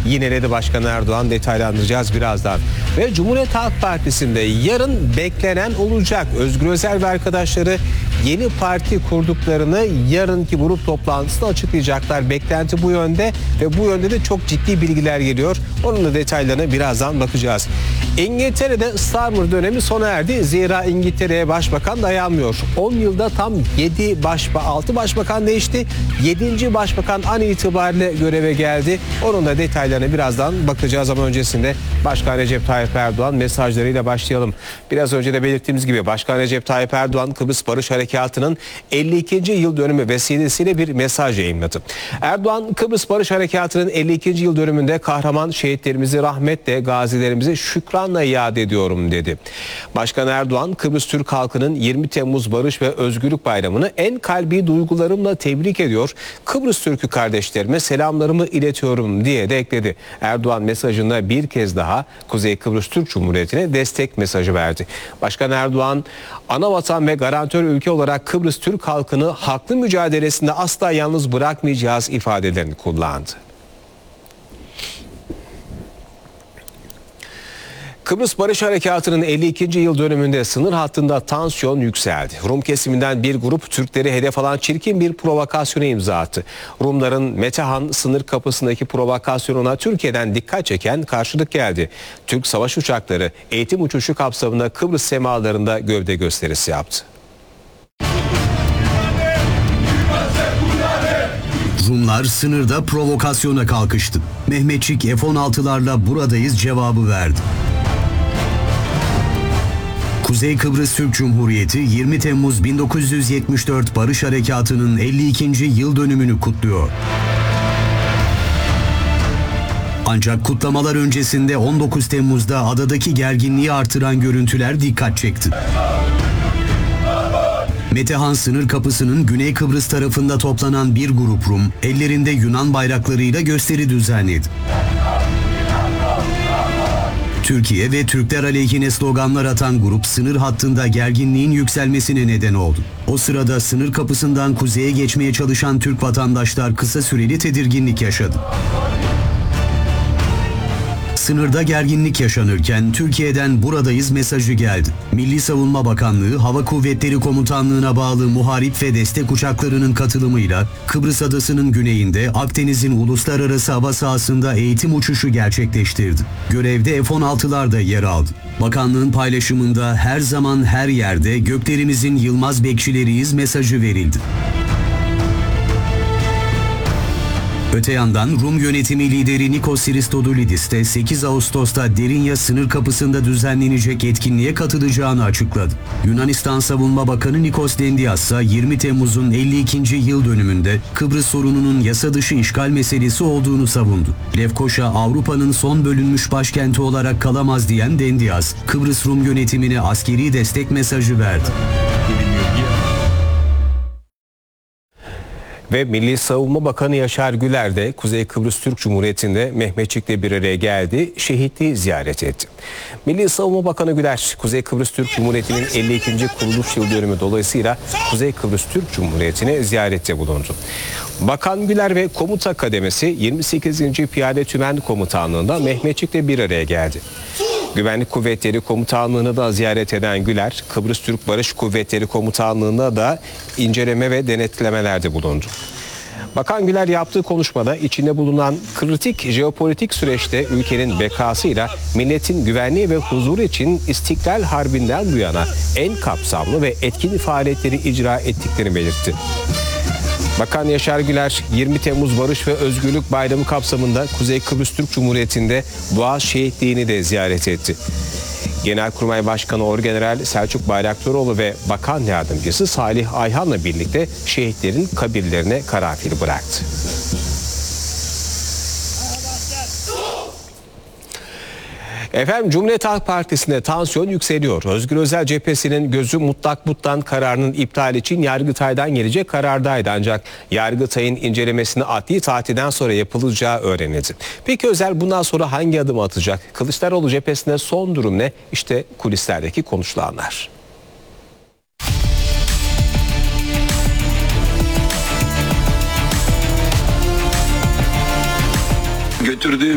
yineledi Başkan Erdoğan. Detaylandıracağız birazdan. Ve Cumhuriyet Halk Partisi'nde yarın beklenen olacak. Özgür Özel ve arkadaşları yeni parti kurduklarını yarınki grup toplantısında açıklayacaklar. Beklenti bu yönde ve bu yönde de çok ciddi bilgiler geliyor. Onun da detaylarına birazdan bakacağız. İngiltere'de Starmer dönemi sona erdi. Zira İngiltere'ye başbakan dayanmıyor. 10 yılda tam 6 başbakan değişti. 7. başbakan an itibariyle göreve geldi. Onun da detaylarına birazdan bakacağız ama öncesinde Başkan Recep Tayyip Erdoğan mesajlarıyla başlayalım. Biraz önce de belirttiğimiz gibi Başkan Recep Tayyip Erdoğan Kıbrıs Barış Harekatı'nın 52. yıl dönümü vesilesiyle bir mesaj yayınladı. Erdoğan, Kıbrıs Barış Harekatı'nın 52. yıl dönümünde kahraman şehitlerimizi rahmetle, gazilerimizi şükranla iade ediyorum dedi. Başkan Erdoğan, Kıbrıs Türk halkının 20 Temmuz Barış ve Özgürlük Bayramı'nı en kalbi duygularımla tebrik ediyor. Kıbrıs Türk'ü kardeşlerime selamlarımı iletiyorum diye de ekledi. Erdoğan mesajında bir kez daha Kuzey Kıbrıs Türk Cumhuriyeti'ne destek mesajı verdi. Başkan Erdoğan, ana vatan ve garantör ülke olarak Kıbrıs Türk halkını haklı mücadelesinde asla yalnız bırakmayacağız ifadelerini kullandı. Kıbrıs Barış Harekatı'nın 52. yıl dönümünde sınır hattında tansiyon yükseldi. Rum kesiminden bir grup Türkleri hedef alan çirkin bir provokasyona imza attı. Rumların Metehan sınır kapısındaki provokasyonuna Türkiye'den dikkat çeken karşılık geldi. Türk savaş uçakları eğitim uçuşu kapsamında Kıbrıs semalarında gövde gösterisi yaptı. Rumlar sınırda provokasyona kalkıştı. Mehmetçik F-16'larla buradayız cevabı verdi. Kuzey Kıbrıs Türk Cumhuriyeti 20 Temmuz 1974 Barış Harekatı'nın 52. yıl dönümünü kutluyor. Ancak kutlamalar öncesinde 19 Temmuz'da adadaki gerginliği artıran görüntüler dikkat çekti. Metehan sınır kapısının Güney Kıbrıs tarafında toplanan bir grup Rum, ellerinde Yunan bayraklarıyla gösteri düzenledi. Türkiye ve Türkler aleyhine sloganlar atan grup sınır hattında gerginliğin yükselmesine neden oldu. O sırada sınır kapısından kuzeye geçmeye çalışan Türk vatandaşlar kısa süreli tedirginlik yaşadı. Sınırda gerginlik yaşanırken Türkiye'den buradayız mesajı geldi. Milli Savunma Bakanlığı, Hava Kuvvetleri Komutanlığı'na bağlı muharip ve destek uçaklarının katılımıyla Kıbrıs Adası'nın güneyinde Akdeniz'in uluslararası hava sahasında eğitim uçuşu gerçekleştirdi. Görevde F-16'lar da yer aldı. Bakanlığın paylaşımında her zaman her yerde göklerimizin yılmaz bekçileriyiz mesajı verildi. Öte yandan Rum yönetimi lideri Nikos Christodoulidis de 8 Ağustos'ta Derinya sınır kapısında düzenlenecek etkinliğe katılacağını açıkladı. Yunanistan Savunma Bakanı Nikos Dendias ise 20 Temmuz'un 52. yıl dönümünde Kıbrıs sorununun yasa dışı işgal meselesi olduğunu savundu. Lefkoşa Avrupa'nın son bölünmüş başkenti olarak kalamaz diyen Dendias, Kıbrıs Rum yönetimine askeri destek mesajı verdi. Ve Milli Savunma Bakanı Yaşar Güler de Kuzey Kıbrıs Türk Cumhuriyeti'nde Mehmetçik'le bir araya geldi, şehitliği ziyaret etti. Milli Savunma Bakanı Güler, Kuzey Kıbrıs Türk Cumhuriyeti'nin 52. kuruluş yıl dönümü dolayısıyla Kuzey Kıbrıs Türk Cumhuriyeti'ne ziyarette bulundu. Bakan Güler ve komuta kademesi 28. Piyade Tümen Komutanlığı'nda Mehmetçik'le bir araya geldi. Güvenlik Kuvvetleri Komutanlığı'nı da ziyaret eden Güler, Kıbrıs Türk Barış Kuvvetleri Komutanlığı'na da inceleme ve denetlemelerde bulundu. Bakan Güler yaptığı konuşmada içinde bulunan kritik jeopolitik süreçte ülkenin bekasıyla milletin güvenliği ve huzuru için İstiklal Harbi'nden bu yana en kapsamlı ve etkin faaliyetleri icra ettiklerini belirtti. Bakan Yaşar Güler 20 Temmuz Barış ve Özgürlük Bayramı kapsamında Kuzey Kıbrıs Türk Cumhuriyeti'nde Boğaz Şehitliği'ni de ziyaret etti. Genelkurmay Başkanı Orgeneral Selçuk Bayraktaroğlu ve Bakan Yardımcısı Salih Ayhan'la birlikte şehitlerin kabirlerine karanfil bıraktı. Efendim, Cumhuriyet Halk Partisi'nde tansiyon yükseliyor. Özgür Özel cephesinin gözü mutlak mutlan kararının iptal için Yargıtay'dan gelecek karardaydı. Ancak Yargıtay'ın incelemesini adli tatilden sonra yapılacağı öğrenildi. Peki Özel bundan sonra hangi adım atacak? Kılıçdaroğlu cephesinde son durum ne? İşte kulislerdeki konuşulanlar. Götürdüğü